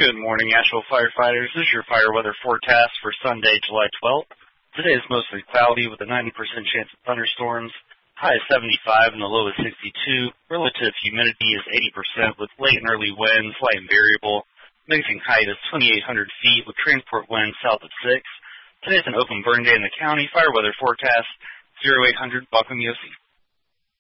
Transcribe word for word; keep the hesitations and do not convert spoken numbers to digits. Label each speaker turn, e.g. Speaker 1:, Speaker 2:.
Speaker 1: Good morning, Asheville firefighters. This is your fire weather forecast for Sunday, July twelfth. Today is mostly cloudy with a ninety percent chance of thunderstorms. High is seventy-five and the low is sixty-two. Relative humidity is eighty percent with late and early winds, light and variable. Mixing height is twenty-eight hundred feet with transport winds south of six. Today is an open burn day in the county. Fire weather forecast zero eight hundred Buckham U S C.